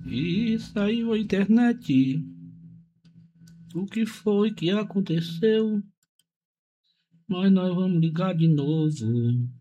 E saiu a internet. O que foi que aconteceu? Mas nós vamos ligar de novo.